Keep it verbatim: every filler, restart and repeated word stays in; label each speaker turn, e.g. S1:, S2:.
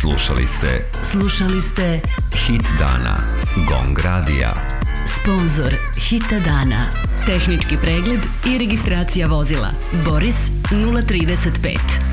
S1: Slušali ste
S2: Slušali ste
S1: Hit dana Gong radija.
S2: Sponzor Hita dana. Tehnički pregled i registracija vozila Boris nula trideset pet.